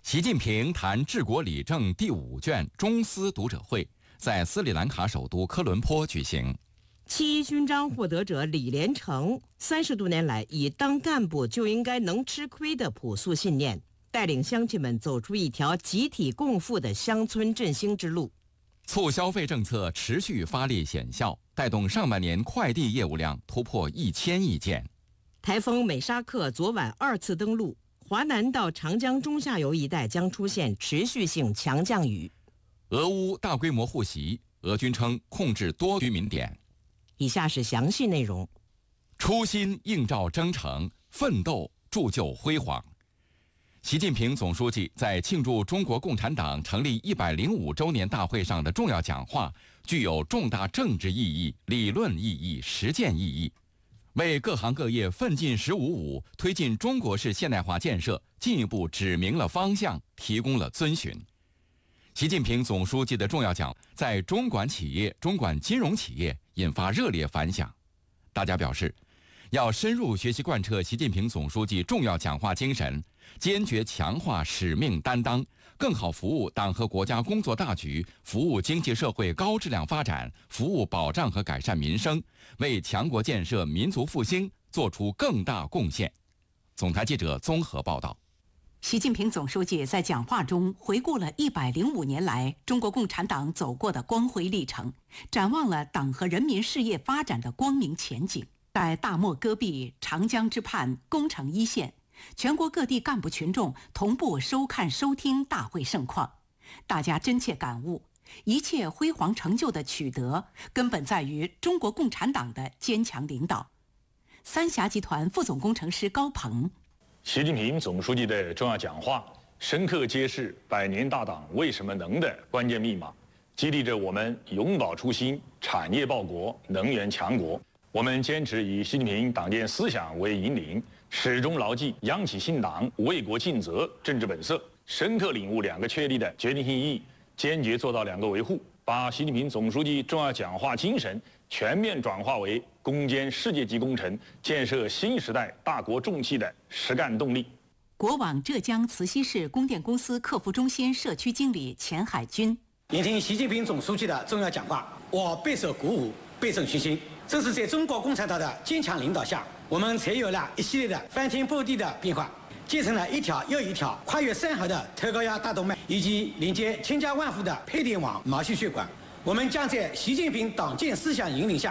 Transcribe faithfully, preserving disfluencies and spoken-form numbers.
习近平谈治国理政第五卷中斯读者会在斯里兰卡首都科伦坡举行。 七一勋章获得者李连成三十多年来以当干部就应该能吃亏的朴素信念，带领乡亲们走出一条集体共富的乡村振兴之路。 促消费政策持续发力显效，带动上半年快递业务量突破一千亿件。 台风美沙克昨晚二次登陆，华南到长江中下游一带将出现持续性强降雨。 俄乌大规模互袭，俄军称控制多居民点。 以下是详细内容。 初心映照征程，奋斗铸就辉煌。习近平总书记在庆祝中国共产党成立一百零五周年大会上的重要讲话，具有重大政治意义、理论意义、实践意义，为各行各业奋进“十五五”推进中国式现代化建设进一步指明了方向，提供了遵循。习近平总书记的重要讲在中管企业、中管金融企业引发热烈反响。大家表示，要深入学习贯彻习近平总书记重要讲话精神，坚决强化使命担当，更好服务党和国家工作大局，服务经济社会高质量发展，服务保障和改善民生，为强国建设、民族复兴做出更大贡献。总台记者综合报道。 习近平总书记在讲话中回顾了一百零五年来中国共产党走过的光辉历程，展望了党和人民事业发展的光明前景。在大漠戈壁、长江之畔、攻城一线，全国各地干部群众同步收看收听大会盛况，大家真切感悟，一切辉煌成就的取得，根本在于中国共产党的坚强领导。三峡集团副总工程师高鹏， 习近平总书记的重要讲话，深刻揭示百年大党为什么能的关键密码，激励着我们永葆初心，产业报国，能源强国。我们坚持以习近平党建思想为引领，始终牢记央企信党、为国尽责政治本色，深刻领悟两个确立的决定性意义，坚决做到两个维护，把习近平总书记重要讲话精神全面转化为攻坚世界级工程、建设新时代大国重器的实干动力。 国网浙江慈溪市供电公司客服中心社区经理钱海军， 聆听习近平总书记的重要讲话，我备受鼓舞，倍增信心。正是在中国共产党的坚强领导下，我们才有了一系列的翻天覆地的变化，建成了一条又一条跨越山河的特高压大动脉，以及连接千家万户的配电网毛细血管。我们将在习近平党建思想引领下，